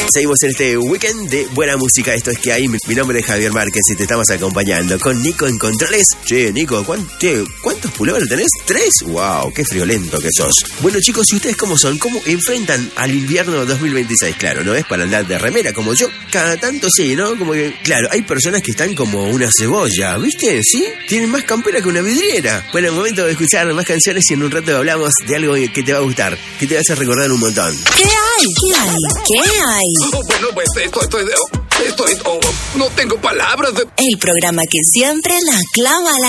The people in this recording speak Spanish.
Seguimos en este weekend de buena música. Esto es Que Hay. Mi nombre es Javier Márquez y te estamos acompañando con Nico en controles. Che, Nico, ¿cuántos pullovers tenés? ¿3? ¡Wow! ¡Qué friolento que sos! Bueno, chicos, ¿y ustedes cómo son? ¿Cómo enfrentan al invierno 2026? Claro, no es para andar de remera como yo. Cada tanto sí, ¿no? Como que, claro, hay personas que están como una cebolla, ¿viste? ¿Sí? Tienen más campera que una vidriera. Bueno, es momento de escuchar más canciones y en un rato hablamos de algo que te va a gustar, que te va a hacer recordar un montón. ¿Qué hay? ¿Qué hay? ¿Qué hay? Bueno, pues no tengo palabras. El programa que siempre la clava a la